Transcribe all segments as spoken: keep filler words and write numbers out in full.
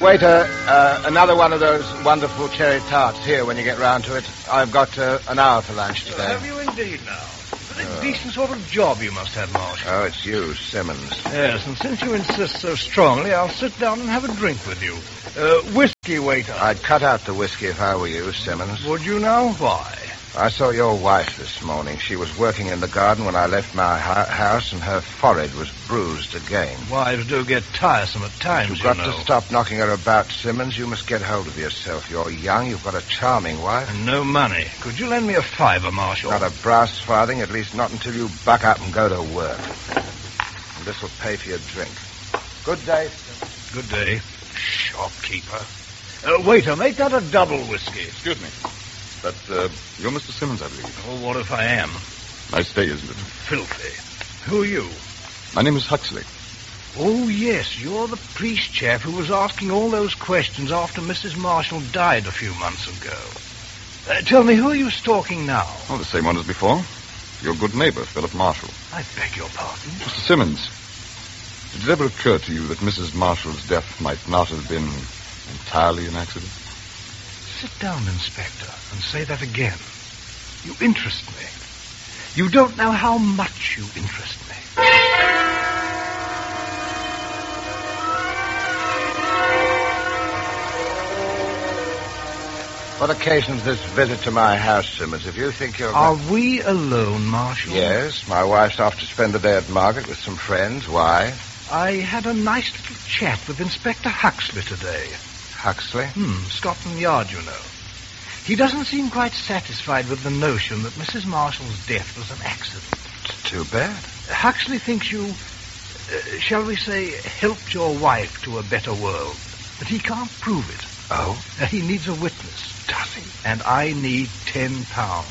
Waiter, uh, another one of those wonderful cherry tarts here when you get round to it. I've got uh, an hour for lunch today. Have you indeed now? A decent sort of job you must have, Marshal. Oh, it's you, Simmons. Yes, and since you insist so strongly, I'll sit down and have a drink with you. Uh, whiskey, waiter. I'd cut out the whiskey if I were you, Simmons. Would you now? Why? I saw your wife this morning. She was working in the garden when I left my ha- house, and her forehead was bruised again. Wives do get tiresome at times, You've you got know. to stop knocking her about, Simmons. You must get hold of yourself. You're young. You've got a charming wife. And no money. Could you lend me a fiver, Marshal? Not a brass farthing, at least not until you buck up and go to work. And this will pay for your drink. Good day, Simmons. Good day, shopkeeper. Uh, waiter, make that a double whiskey. Excuse me. But, uh, you're Mister Simmons, I believe. Oh, what if I am? Nice day, isn't it? Filthy. Who are you? My name is Huxley. Oh, yes, you're the police chap who was asking all those questions after Missus Marshall died a few months ago. Uh, tell me, who are you stalking now? Oh, the same one as before. Your good neighbor, Philip Marshall. I beg your pardon? Mister Simmons, did it ever occur to you that Missus Marshall's death might not have been entirely an accident? Sit down, Inspector, and say that again. You interest me. You don't know how much you interest me. What occasions this visit to my house, Simmons? If you think you're... Are we alone, Marshal? Yes, my wife's off to spend the day at market with some friends. Why? I had a nice little chat with Inspector Huxley today. Huxley? Hmm, Scotland Yard, you know. He doesn't seem quite satisfied with the notion that Missus Marshall's death was an accident. It's too bad. Huxley thinks you, uh, shall we say, helped your wife to a better world. But he can't prove it. Oh? Uh, he needs a witness. Does he? And I need ten pound.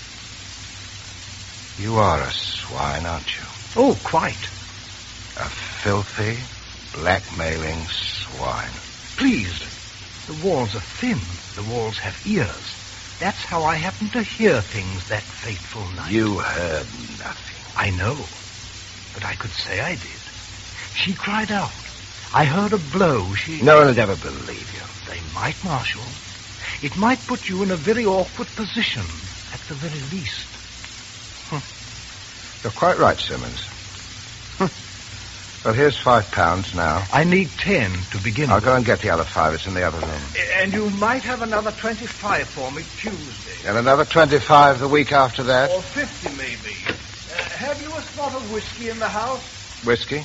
You are a swine, aren't you? Oh, quite. A filthy, blackmailing swine. Please. The walls are thin. The walls have ears. That's how I happened to hear things that fateful night. You heard nothing. I know. But I could say I did. She cried out. I heard a blow. She... No one will ever believe you. They might, Marshal. It might put you in a very awkward position, at the very least. Hm. You're quite right, Simmons. Hm. Well, here's five pounds now. I need ten to begin I'll with. go and get the other five. It's in the other room. And you might have another twenty-five for me Tuesday. And another twenty-five the week after that. Or fifty, maybe. Uh, have you a spot of whiskey in the house? Whiskey?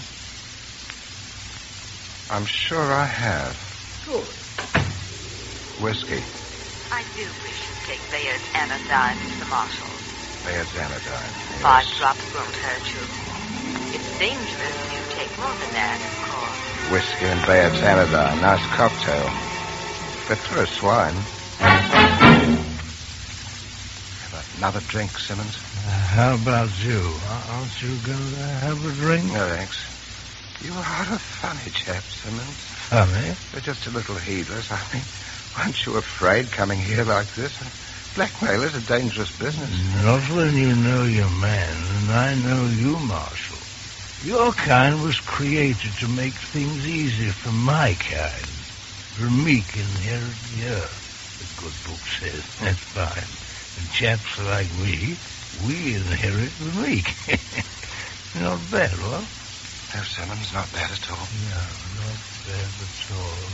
I'm sure I have. Good. Whiskey. I do wish you'd take Bayard's anodyne, Mister Marshall. Bayard's anodyne. Five Yes. drops won't hurt you. It's dangerous if you take more than that, of course. Whiskey and Bayard's anodyne. Nice cocktail. Fit for a swine. Have another drink, Simmons? Uh, how about you? Aren't you going to have a drink? No, thanks. You are a funny chap, Simmons. Funny? You're just a little heedless. I mean, weren't you afraid coming here like this? Blackmail is a dangerous business. Not when you know your man, and I know you, Marshal. Your kind was created to make things easy for my kind. For meek inherit the earth, the good book says. That's fine. And chaps like me, we inherit the meek. Not bad, what? No, Simmons, not bad at all. No, not bad at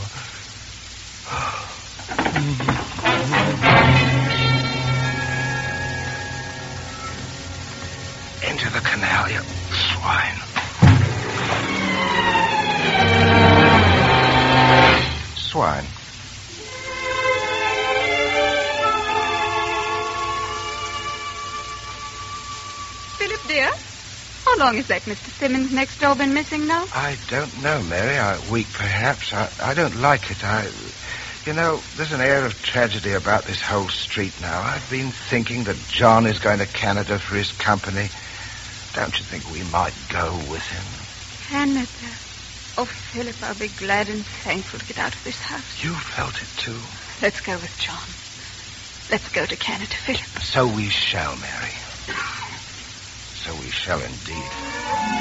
all. Into the canal, you swine. Swine. Philip, dear, how long has that Mister Simmons next door been missing now? I don't know, Mary. A week, perhaps. I, I don't like it. I... You know, there's an air of tragedy about this whole street now. I've been thinking that John is going to Canada for his company. Don't you think we might go with him? Canada. Oh, Philip, I'll be glad and thankful to get out of this house. You felt it, too. Let's go with John. Let's go to Canada, Philip. So we shall, Mary. So we shall indeed.